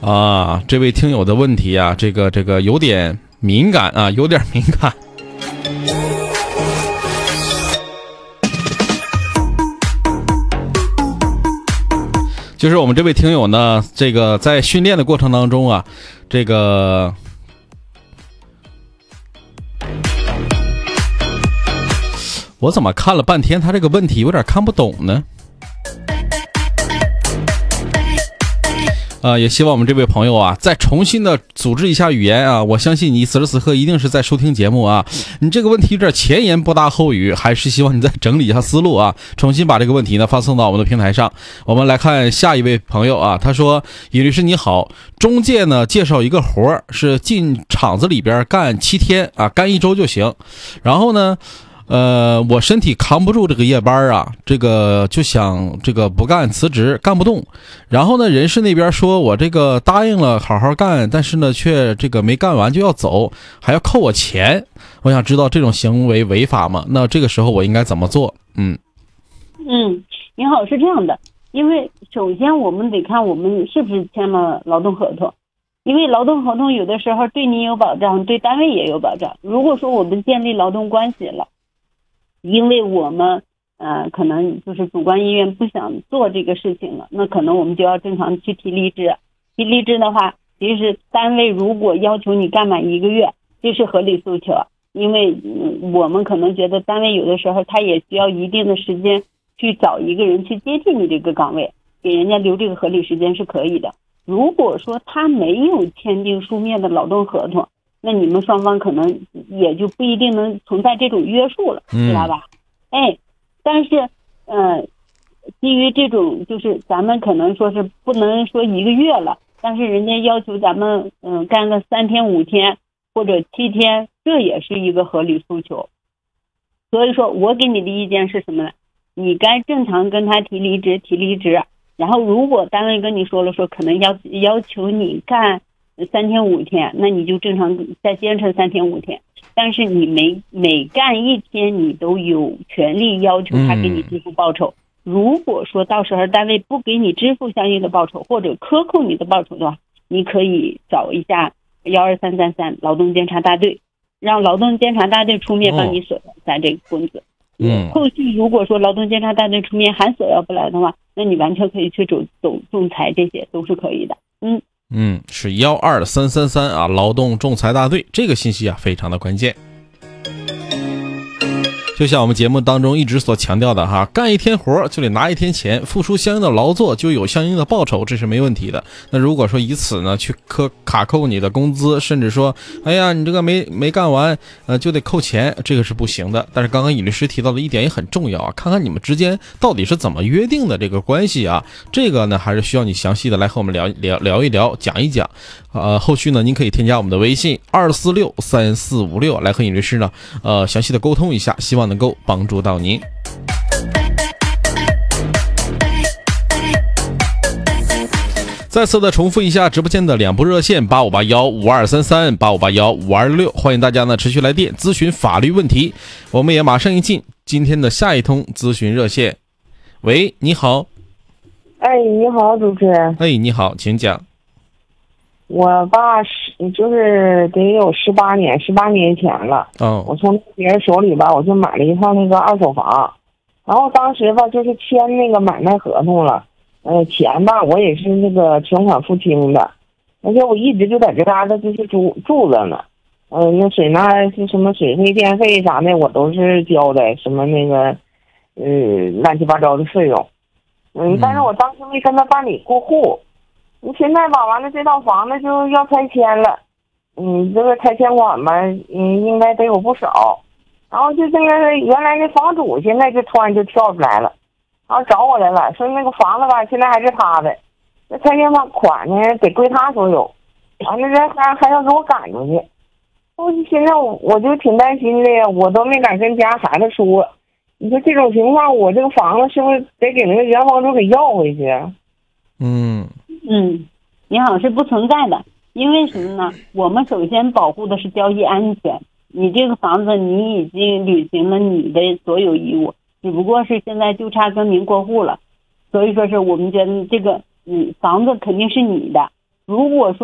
啊，这位听友的问题啊，这个有点敏感啊，有点敏感。就是我们这位听友呢，这个在训练的过程当中啊，这个我怎么看了半天，他这个问题有点看不懂呢？也希望我们这位朋友啊，再重新的组织一下语言啊！我相信你此时此刻一定是在收听节目啊。你这个问题有点前言不搭后语，还是希望你再整理一下思路啊，重新把这个问题呢发送到我们的平台上。我们来看下一位朋友啊，他说：“尹律师你好，中介呢介绍一个活是进厂子里边干7天啊，干1周就行。然后呢。”我身体扛不住这个夜班啊，这个就想这个不干辞职干不动，然后呢人事那边说我这个答应了好好干，但是呢却这个没干完就要走，还要扣我钱，我想知道这种行为违法吗？那这个时候我应该怎么做？ 你好，是这样的，因为首先我们得看我们是不是签了劳动合同，因为劳动合同有的时候对你有保障，对单位也有保障。如果说我们建立劳动关系了，因为我们可能就是主观意愿不想做这个事情了，那可能我们就要正常去提离职。提离职的话，其实单位如果要求你干满1个月，这是合理诉求，因为我们可能觉得单位有的时候他也需要一定的时间去找一个人去接替你这个岗位，给人家留这个合理时间是可以的。如果说他没有签订书面的劳动合同，那你们双方可能也就不一定能存在这种约束了，知道吧？但是基于这种就是咱们可能说是不能说1个月了，但是人家要求咱们干个3天5天或者7天，这也是一个合理诉求。所以说我给你的意见是什么呢？你该正常跟他提离职，然后如果单位跟你说了说可能要求你干3天5天，那你就正常再坚持3天5天，但是你每干1天你都有权利要求他给你支付报酬。如果说到时候单位不给你支付相应的报酬或者克扣你的报酬的话，你可以找一下12333劳动监察大队，让劳动监察大队出面帮你索要咱这个工资。后续如果说劳动监察大队出面还索要不来的话，那你完全可以去走仲裁，这些都是可以的。 是12333啊，劳动仲裁大队，这个信息啊非常的关键。就像我们节目当中一直所强调的哈，干1天活就得拿1天钱，付出相应的劳作就有相应的报酬，这是没问题的。那如果说以此呢去卡扣你的工资，甚至说哎呀你这个没干完就得扣钱，这个是不行的。但是刚刚尹律师提到的一点也很重要啊，看看你们之间到底是怎么约定的这个关系啊，这个呢还是需要你详细的来和我们聊一聊，讲一讲。后续呢您可以添加我们的微信2463456来和尹律师呢详细的沟通一下，希望能够帮助到您。再次的重复一下直播间的2部热线85815233 85815266，欢迎大家呢持续来电咨询法律问题。我们也马上进今天的下一通咨询热线。喂，你好。 你好，主持人。 你好，请讲。 我爸就是得有18年前了。我从别人手里吧，我就买了一套那个2手房，然后当时吧就是签那个买卖合同了。钱吧我也是那个全款付清的，而且我一直就在这嘎达就是住着呢。那水那是什么水费电费啥的我都是交的，什么那个乱七八糟的费用。但是我当时没跟他办理过户。现在吧完了这套房子就要拆迁了，这个拆迁款吧应该得有不少。然后就这个原来那房主现在就突然就跳出来了，然后找我来了，说那个房子吧现在还是他的，那拆迁款呢得归他所有，完了这还要给我赶出去。现在我就挺担心的呀，我都没敢跟家孩子说。你说这种情况我这个房子是不是得给那个原房主给要回去啊？ 你好，是不存在的。因为什么呢？我们首先保护的是交易安全，你这个房子你已经履行了你的所有义务，只不过是现在就差更名过户了。所以说是我们觉得这个房子肯定是你的， 如果说